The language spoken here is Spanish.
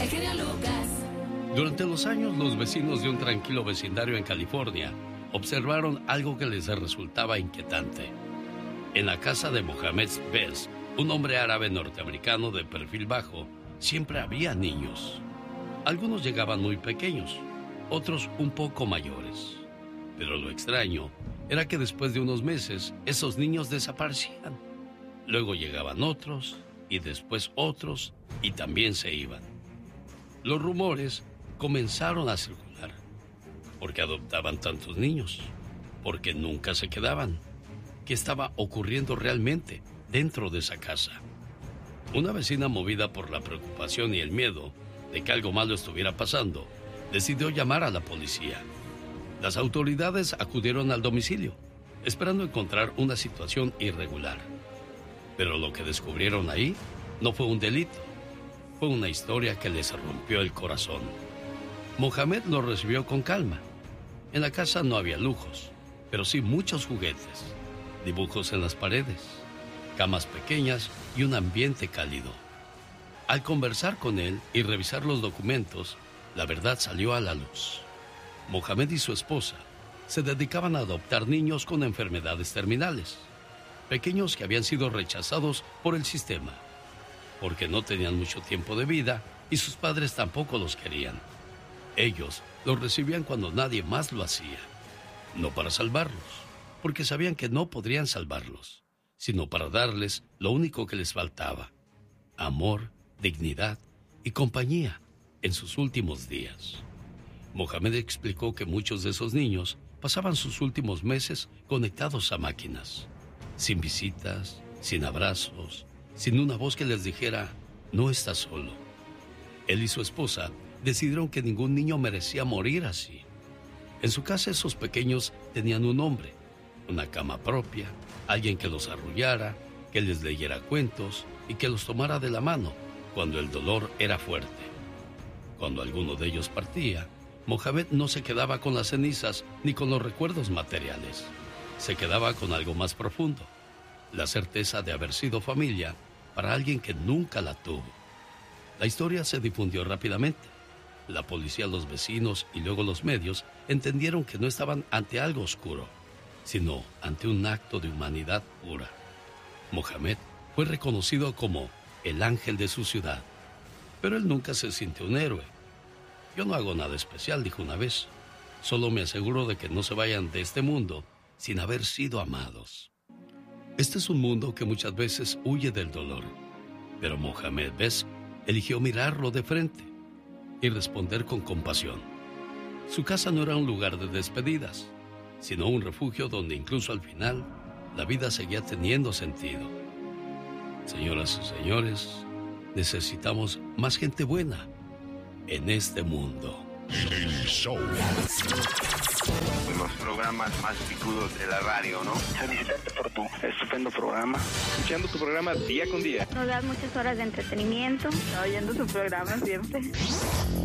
El genio Lucas. Durante los años, los vecinos de un tranquilo vecindario en California observaron algo que les resultaba inquietante. En la casa de Mohamed Bes, un hombre árabe norteamericano de perfil bajo, siempre había niños. Algunos llegaban muy pequeños, otros un poco mayores. Pero lo extraño era que después de unos meses, esos niños desaparecían. Luego llegaban otros, y después otros, y también se iban. Los rumores comenzaron a circular. ¿Por qué adoptaban tantos niños? ¿Por qué nunca se quedaban? ¿Qué estaba ocurriendo realmente dentro de esa casa? Una vecina, movida por la preocupación y el miedo de que algo malo estuviera pasando, decidió llamar a la policía. Las autoridades acudieron al domicilio, esperando encontrar una situación irregular. Pero lo que descubrieron ahí no fue un delito, fue una historia que les rompió el corazón. Mohamed lo recibió con calma. En la casa no había lujos, pero sí muchos juguetes, dibujos en las paredes, camas pequeñas y un ambiente cálido. Al conversar con él y revisar los documentos, la verdad salió a la luz. Mohamed y su esposa se dedicaban a adoptar niños con enfermedades terminales, pequeños que habían sido rechazados por el sistema, porque no tenían mucho tiempo de vida y sus padres tampoco los querían. Ellos los recibían cuando nadie más lo hacía, no para salvarlos, porque sabían que no podrían salvarlos, sino para darles lo único que les faltaba: amor, dignidad y compañía en sus últimos días. Mohamed explicó que muchos de esos niños pasaban sus últimos meses conectados a máquinas, sin visitas, sin abrazos, sin una voz que les dijera: no estás solo. Él y su esposa decidieron que ningún niño merecía morir así. En su casa esos pequeños tenían un hombre, una cama propia, alguien que los arrullara, que les leyera cuentos y que los tomara de la mano cuando el dolor era fuerte. Cuando alguno de ellos partía, Mohamed no se quedaba con las cenizas ni con los recuerdos materiales. Se quedaba con algo más profundo: la certeza de haber sido familia para alguien que nunca la tuvo. La historia se difundió rápidamente. La policía, los vecinos y luego los medios entendieron que no estaban ante algo oscuro, sino ante un acto de humanidad pura. Mohamed fue reconocido como el ángel de su ciudad, pero él nunca se sintió un héroe. Yo no hago nada especial, dijo una vez. Solo me aseguro de que no se vayan de este mundo sin haber sido amados. Este es un mundo que muchas veces huye del dolor, pero Mohamed Bes eligió mirarlo de frente y responder con compasión. Su casa no era un lugar de despedidas, sino un refugio donde incluso al final la vida seguía teniendo sentido. Señoras y señores, necesitamos más gente buena en este mundo. El show. Los programas más picudos de la radio, ¿no? Felicitarte por tu estupendo programa. Escuchando tu programa día con día. Nos das muchas horas de entretenimiento. Oyendo tu programa siempre.